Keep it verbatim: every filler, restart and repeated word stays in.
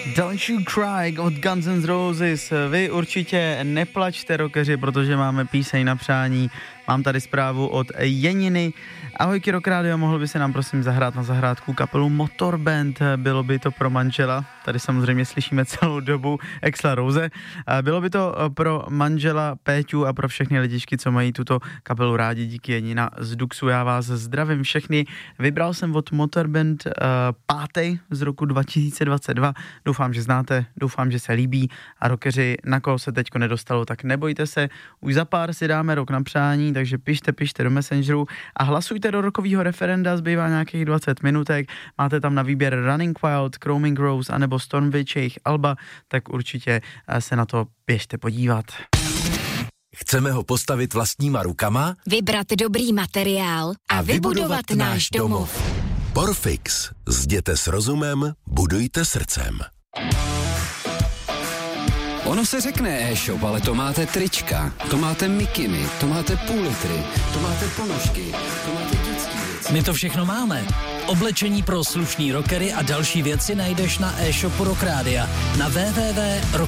Don't You Cry od Guns N' Roses. Vy určitě neplačte, rockeři, protože máme píseň na přání. Mám tady zprávu od Janiny. Ahojky Rock Radio, mohl by se nám prosím zahrát na zahrádku kapelu Motorband. Bylo by to pro manžela, tady samozřejmě slyšíme celou dobu Axla Rose. Bylo by to pro manžela Péťu a pro všechny lidičky, co mají tuto kapelu rádi. Díky Janina z Duxu, já vás zdravím všechny. Vybral jsem od Motorband uh, pátý z roku dva tisíce dvacet dva. Doufám, že znáte, doufám, že se líbí. A rockeři, na koho se teďko nedostalo, tak nebojte se. Už za pár si dáme rok na přání, takže pište, pište do Messengeru a hlasujte do rokového referenda, zbývá nějakých dvacet minutek, máte tam na výběr Running Wild, Chroming Rose anebo Stormwitch, jejich alba, tak určitě se na to běžte podívat. Chceme ho postavit vlastníma rukama? Vybrat dobrý materiál a, a vybudovat, vybudovat náš domov. Porfix. Zděte s rozumem, budujte srdcem. Ono se řekne e-shop, ale to máte trička, to máte mikiny, to máte půl litry, to máte ponožky, to máte dětský věci. My to všechno máme. Oblečení pro slušný rockery a další věci najdeš na e-shopu Rock Rádia na w w w tečka